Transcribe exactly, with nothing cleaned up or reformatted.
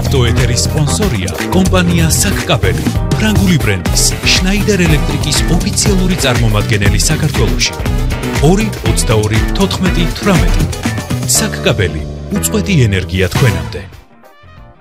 ავტოეთერის სპონსორია კომპანია საკკაბელი, ფრანგული ბრენდის შნაიდერ ელექტრიკის ოფიციალური წარმომადგენელი საქართველოში. ორი ოცდაორი თოთხმეტი თვრამეტი. საკკაბელი, უწყვეტი ენერგია თქვენამდე.